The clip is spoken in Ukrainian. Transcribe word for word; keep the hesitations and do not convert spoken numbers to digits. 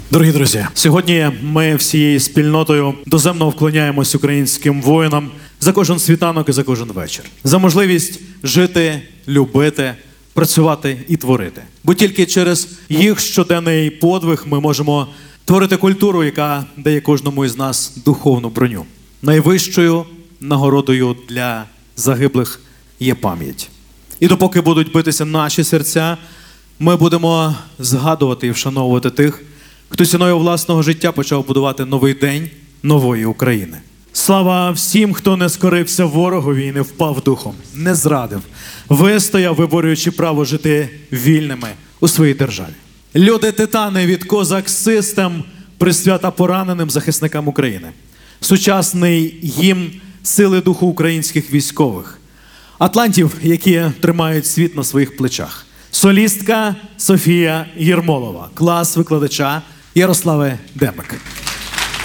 Дорогі друзі, сьогодні ми всією спільнотою доземно вклоняємось українським воїнам за кожен світанок і за кожен вечір. За можливість жити, любити, працювати і творити. Бо тільки через їх щоденний подвиг ми можемо творити культуру, яка дає кожному із нас духовну броню. Найвищою нагородою для загиблих є пам'ять. І допоки будуть битися наші серця, ми будемо згадувати і вшановувати тих, хто ціною власного життя почав будувати новий день нової України. Слава всім, хто не скорився ворогові і не впав духом, не зрадив, вистояв, виборюючи право жити вільними у своїй державі. Люди-титани від Козак Систем присвята пораненим захисникам України. Сучасний гімн сили духу українських військових. Атлантів, які тримають світ на своїх плечах. Солістка Софія Єрмолова. Клас викладача Ярослави Демик.